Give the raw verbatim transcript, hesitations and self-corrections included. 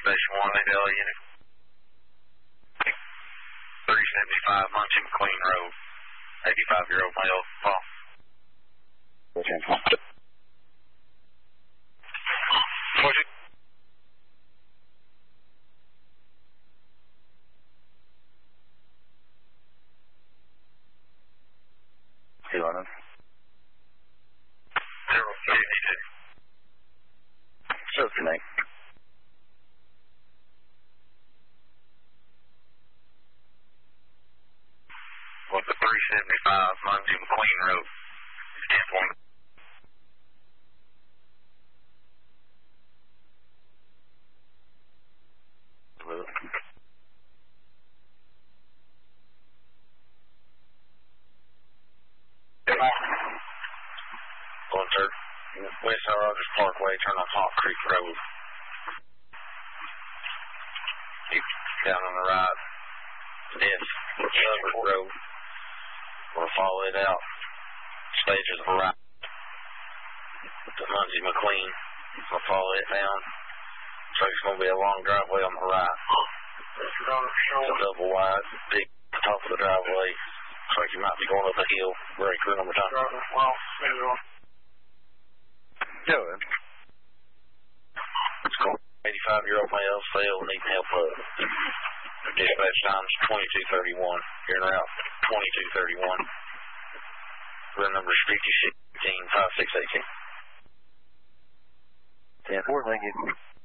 Station one, A D L unit. three seventy-five Muncie McLean Road. eighty-five-year-old male, Paul. What's it? eleven. zero fifty-two. So connect. What's the three seventy-five Muncie McLean Road? ten one. Going through West Side Rogers Parkway, turn on Hawk Creek Road. Keep down on the right. Yes, Hubbard Road. We'll follow it out. Stages on the right. To Muncie McLean. We'll follow it down. So it's going to be a long driveway on the right. It's a double wide, big top of the driveway. Looks like you might be going up a hill. Break room number time. Go ahead. It's called eighty-five-year-old male, sale, needing help up. Dispatch time's twenty-two thirty-one. Here and out, twenty-two thirty-one. Room number's fifty-six fifteen, five six eighteen. ten four, thank you.